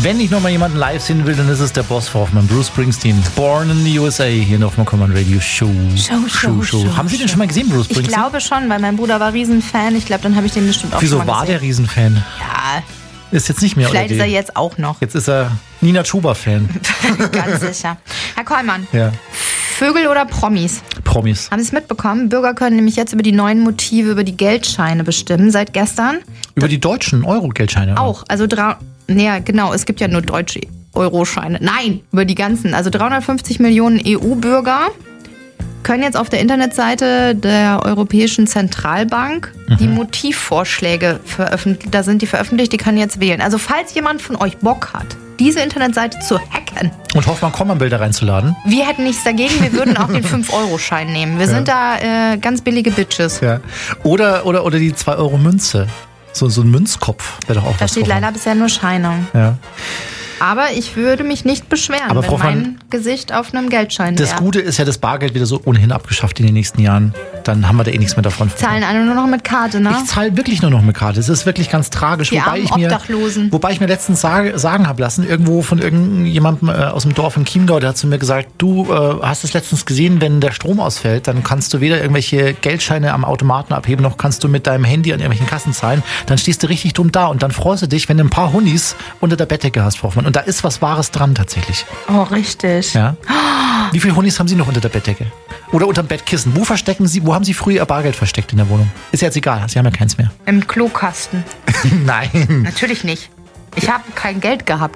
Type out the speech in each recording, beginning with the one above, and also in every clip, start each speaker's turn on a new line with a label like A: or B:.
A: Wenn ich nochmal jemanden live sehen will, dann ist es der Boss, Frau Hoffmann, Bruce Springsteen. Born in the USA, hier in der Hoffmann Common Radio Show. Haben Sie den schon mal gesehen, Bruce Springsteen?
B: Ich glaube schon, weil mein Bruder war Riesenfan. Ich glaube, dann habe ich den bestimmt auch schon mal gesehen.
A: Wieso war der Riesenfan?
B: Ja.
A: Ist jetzt nicht mehr,
B: vielleicht ist er jetzt auch noch.
A: Jetzt ist er Nina Chuba-Fan.
B: Ganz sicher. Herr Kollmann,
A: ja.
B: Vögel oder Promis?
A: Promis.
B: Haben Sie es mitbekommen? Bürger können nämlich jetzt über die neuen Motive, über die Geldscheine bestimmen, seit gestern.
A: Über die deutschen Euro-Geldscheine?
B: Auch. Also, genau, es gibt ja nur deutsche Euroscheine. Nein, über die ganzen. Also 350 Millionen EU-Bürger können jetzt auf der Internetseite der Europäischen Zentralbank die Motivvorschläge veröffentlichen. Da sind die veröffentlicht, die können jetzt wählen. Also falls jemand von euch Bock hat, diese Internetseite zu hacken.
A: Und Hoffmann-Kommern-Bilder reinzuladen.
B: Wir hätten nichts dagegen, wir würden auch den 5-Euro-Schein nehmen. Wir sind da ganz billige Bitches.
A: Ja. Oder die 2-Euro-Münze. So ein Münzkopf wäre doch auch
B: da
A: was. Da
B: steht leider bisher nur Scheine.
A: Ja.
B: Aber ich würde mich nicht beschweren,
A: aber
B: wenn mein Gesicht auf einem Geldschein wäre.
A: Das Gute ist ja, das Bargeld wieder so ohnehin abgeschafft in den nächsten Jahren. Dann haben wir da eh nichts mehr davon.
B: Zahlen alle nur noch mit Karte, ne?
A: Ich zahle wirklich nur noch mit Karte. Das ist wirklich ganz tragisch.
B: Die armen Obdachlosen.
A: Wobei ich mir letztens sagen habe lassen, irgendwo von irgendjemandem aus dem Dorf in Chiemgau, der hat zu mir gesagt, du hast es letztens gesehen, wenn der Strom ausfällt, dann kannst du weder irgendwelche Geldscheine am Automaten abheben, noch kannst du mit deinem Handy an irgendwelchen Kassen zahlen. Dann stehst du richtig dumm da und dann freust du dich, wenn du ein paar Hunnis unter der Bettdecke hast, Frau Hoffmann. Und da ist was Wahres dran tatsächlich.
B: Oh, richtig.
A: Ja. Wie viele Hunnis haben Sie noch unter der Bettdecke? Oder unterm Bettkissen? Wo haben Sie früher Ihr Bargeld versteckt in der Wohnung? Ist ja jetzt egal, Sie haben ja keins mehr.
B: Im Klokasten.
A: Nein.
B: Natürlich nicht. Ich habe kein Geld gehabt.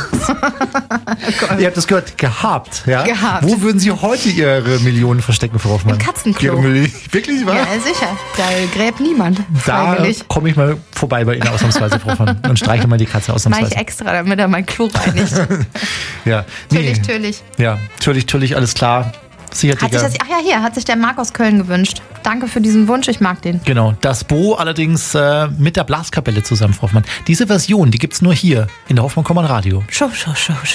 A: Ihr habt das gehört, gehabt, ja?
B: Gehabt.
A: Wo würden Sie heute Ihre Millionen verstecken, Frau Hoffmann?
B: Im Katzenklo.
A: Wirklich, wahr?
B: Ja, sicher. Da gräbt niemand.
A: Da komme ich mal vorbei bei Ihnen ausnahmsweise, Frau Hoffmann, und streiche mal die Katze ausnahmsweise.
B: Mach ich extra, damit er mein Klo reinigt.
A: Ja.
B: Natürlich.
A: Ja, natürlich, alles klar.
B: Hat sich der Marc aus Köln gewünscht. Danke für diesen Wunsch, ich mag den.
A: Genau, das Bo allerdings mit der Blaskapelle zusammen, Frau Hoffmann. Diese Version, die gibt's nur hier in der Hoffmann-Kommern Radio.
B: Show.